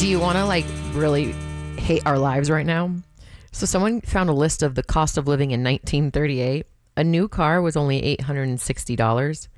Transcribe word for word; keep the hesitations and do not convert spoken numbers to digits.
Do you want to like really hate our lives right now? So someone found a list of the cost of living in nineteen thirty-eight. A new car was only eight hundred sixty dollars.